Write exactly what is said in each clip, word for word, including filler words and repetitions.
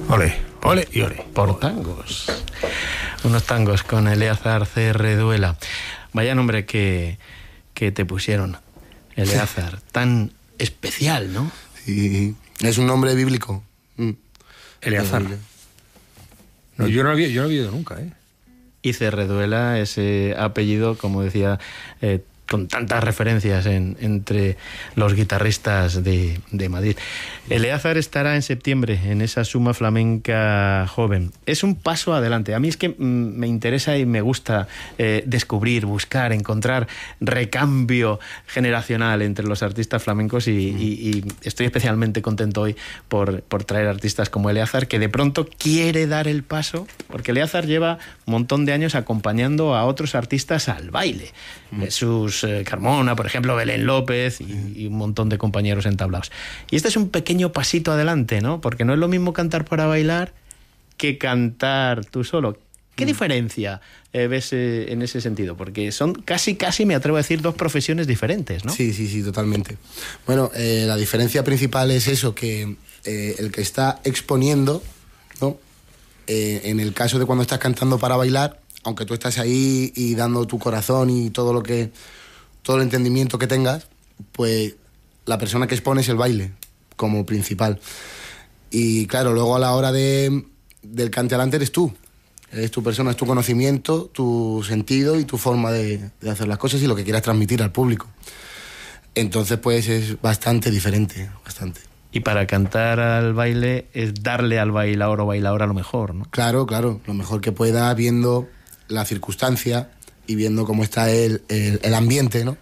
Ole, ole y ole. Por tangos. Unos tangos con Eleazar C R Duela. Vaya nombre que, que te pusieron, Eleazar. Tan especial, ¿no? Sí, es un nombre bíblico. Mm. Eleazar. No, yo no lo había, yo no lo había oído nunca, ¿eh? Y C R Duela, ese apellido, como decía, eh, con tantas referencias en, entre los guitarristas de, de Madrid. Eleazar estará en septiembre en esa Suma Flamenca Joven. Es un paso adelante. A mí es que mm, me interesa y me gusta eh, descubrir, buscar, encontrar recambio generacional entre los artistas flamencos y, mm. y, y estoy especialmente contento hoy por, por traer artistas como Eleazar, que de pronto quiere dar el paso, porque Eleazar lleva un montón de años acompañando a otros artistas al baile. Mm. Jesús eh, Carmona, por ejemplo, Belén López y, y un montón de compañeros entablados. Y este es un pequeño pasito adelante, ¿no? Porque no es lo mismo cantar para bailar que cantar tú solo. ¿Qué mm. diferencia eh, ves eh, en ese sentido? Porque son casi, casi, me atrevo a decir, dos profesiones diferentes, ¿no? Sí, sí, sí, totalmente. Bueno, eh, la diferencia principal es eso, que eh, el que está exponiendo, ¿no? Eh, en el caso de cuando estás cantando para bailar, aunque tú estás ahí y dando tu corazón y todo lo que todo el entendimiento que tengas, pues la persona que expone es el baile como principal. Y claro, luego a la hora de, del cante alante eres tú. Eres tu persona, es tu conocimiento, tu sentido y tu forma de, de hacer las cosas y lo que quieras transmitir al público. Entonces, pues es bastante diferente, bastante. Y para cantar al baile es darle al bailador o bailadora lo mejor, ¿no? Claro, claro, lo mejor que pueda, viendo la circunstancia y viendo cómo está el, el, el ambiente, ¿no?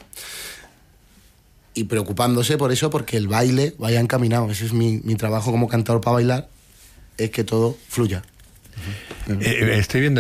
Y preocupándose por eso, porque el baile vaya encaminado. Ese es mi, mi trabajo como cantador para bailar, es que todo fluya. Uh-huh. eh, estoy viendo